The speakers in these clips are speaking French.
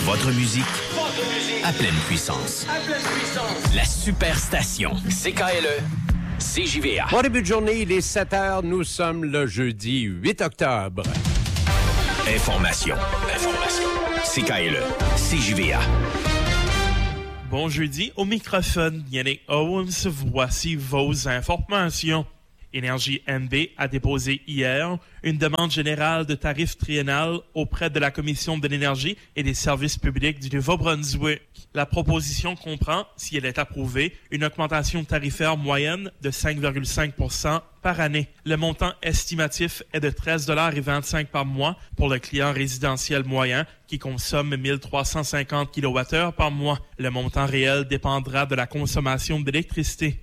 Votre musique à pleine puissance. La Superstation. CKLE. CJVA. Bon début de journée, il est 7h. Nous sommes le jeudi 8 octobre. Information. CKLE. CJVA. Bon jeudi, au microphone, Yannick Owens, voici vos informations. Énergie NB a déposé hier une demande générale de tarif triennal auprès de la Commission de l'énergie et des services publics du Nouveau-Brunswick. La proposition comprend, si elle est approuvée, une augmentation tarifaire moyenne de 5,5% par année. Le montant estimatif est de 13,25 $ par mois pour le client résidentiel moyen qui consomme 1350 kWh par mois. Le montant réel dépendra de la consommation d'électricité.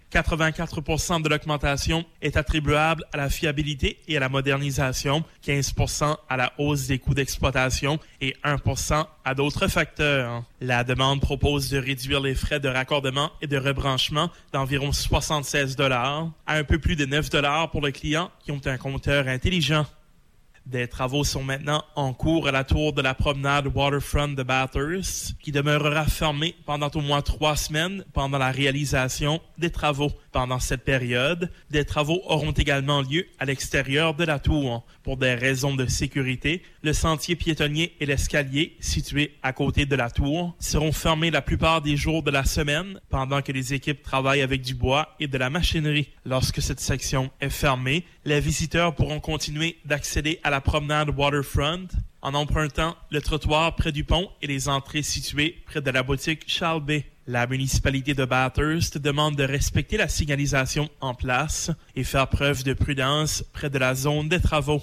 84% de l'augmentation est attribuable à la fiabilité et à la modernisation, 15% à la hausse des coûts d'exploitation et 1% à d'autres facteurs. La demande propose de réduire les frais de raccordement et de rebranchement d'environ 76 $ à un peu plus de 9 $ pour les clients qui ont un compteur intelligent. Des travaux sont maintenant en cours à la tour de la promenade Waterfront de Bathurst, qui demeurera fermée pendant au moins 3 semaines pendant la réalisation des travaux. Pendant cette période, des travaux auront également lieu à l'extérieur de la tour. Pour des raisons de sécurité, le sentier piétonnier et l'escalier, situés à côté de la tour, seront fermés la plupart des jours de la semaine, pendant que les équipes travaillent avec du bois et de la machinerie. Lorsque cette section est fermée, les visiteurs pourront continuer d'accéder à la promenade Waterfront en empruntant le trottoir près du pont et les entrées situées près de la boutique Charles B. La municipalité de Bathurst demande de respecter la signalisation en place et faire preuve de prudence près de la zone des travaux.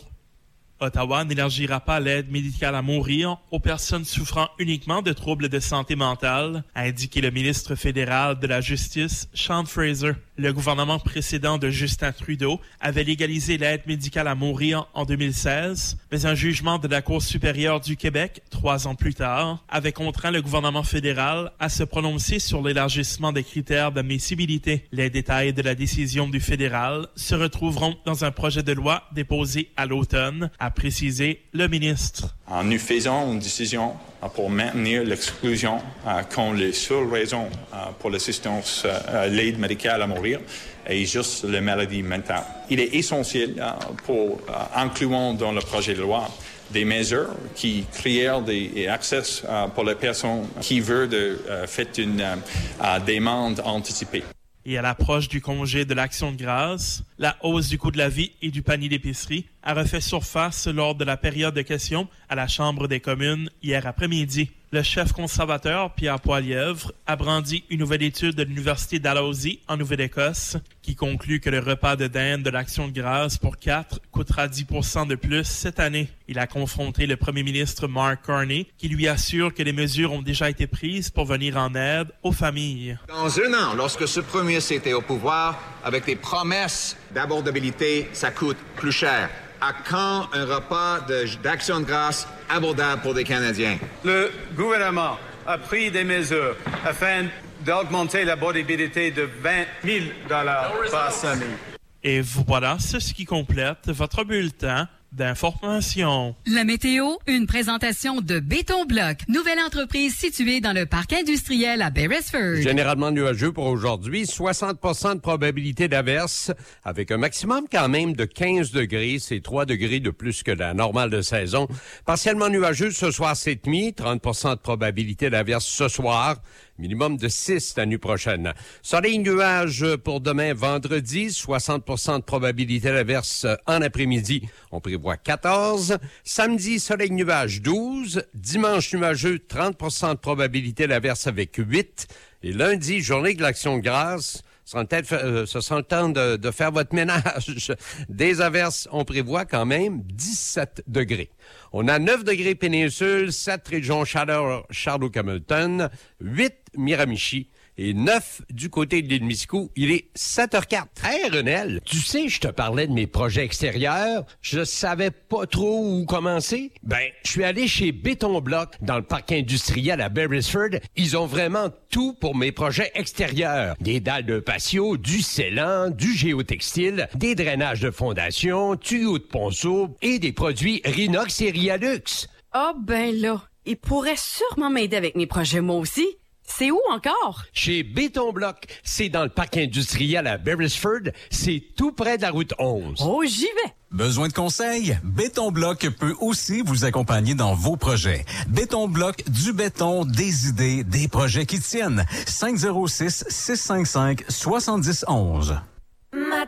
Ottawa n'élargira pas l'aide médicale à mourir aux personnes souffrant uniquement de troubles de santé mentale, a indiqué le ministre fédéral de la Justice, Sean Fraser. Le gouvernement précédent de Justin Trudeau avait légalisé l'aide médicale à mourir en 2016, mais un jugement de la Cour supérieure du Québec, 3 ans plus tard, avait contraint le gouvernement fédéral à se prononcer sur l'élargissement des critères d'admissibilité. Les détails de la décision du fédéral se retrouveront dans un projet de loi déposé à l'automne, a précisé le ministre. Nous faisons une décision pour maintenir l'exclusion quand les seules raisons pour l'assistance, l'aide médicale à mourir est juste la maladie mentale. Il est essentiel pour inclure dans le projet de loi des mesures qui créent des accès pour les personnes qui veulent faire une demande anticipée. Et à l'approche du congé de l'Action de grâce, la hausse du coût de la vie et du panier d'épicerie a refait surface lors de la période de questions à la Chambre des communes hier après-midi. Le chef conservateur, Pierre Poilievre, a brandi une nouvelle étude de l'Université Dalhousie en Nouvelle-Écosse qui conclut que le repas de dinde de l'Action de grâce pour 4 coûtera 10% de plus cette année. Il a confronté le premier ministre Mark Carney qui lui assure que les mesures ont déjà été prises pour venir en aide aux familles. Dans un an, lorsque ce premier ministre était au pouvoir, avec des promesses d'abordabilité, ça coûte plus cher. À quand un repas d'Action de grâce abordable pour les Canadiens? Le gouvernement a pris des mesures afin d'augmenter l'abordabilité de 20 000 $ par semaine. Et voilà, c'est ce qui complète votre bulletin d'information. La météo, une présentation de Béton Bloc, nouvelle entreprise située dans le parc industriel à Beresford. Généralement nuageux pour aujourd'hui, 60% de probabilité d'averse, avec un maximum quand même de 15 degrés, c'est 3 degrés de plus que la normale de saison. Partiellement nuageux ce soir, c'est demi, 30% de probabilité d'averse ce soir. Minimum de 6 la nuit prochaine. Soleil nuage pour demain vendredi, 60% de probabilité d'averse en après-midi. On prévoit 14. Samedi, soleil nuage 12. Dimanche nuageux, 30% de probabilité d'averse avec 8. Et lundi, journée de l'Action de grâce. Ce sera le temps de faire votre ménage. Des averses, on prévoit quand même 17 degrés. On a 9 degrés péninsule, 7 régions chaleur, Charlotte-Hamilton, 8 Miramichi et 9 du côté de l'île Miscou. Il est 7h04. Hey, Renel, tu sais, je te parlais de mes projets extérieurs. Je savais pas trop où commencer. Ben, je suis allé chez Béton Bloc dans le parc industriel à Beresford. Ils ont vraiment tout pour mes projets extérieurs. Des dalles de patio, du scellant, du géotextile, des drainages de fondation, tuyaux de ponceau et des produits Rinox et Rialux. Ah ben là, il pourrait sûrement m'aider avec mes projets moi aussi. C'est où encore? Chez Béton Bloc. C'est dans le parc industriel à Beresford. C'est tout près de la route 11. Oh, j'y vais! Besoin de conseils? Béton Bloc peut aussi vous accompagner dans vos projets. Béton Bloc, du béton, des idées, des projets qui tiennent. 506-655-7011.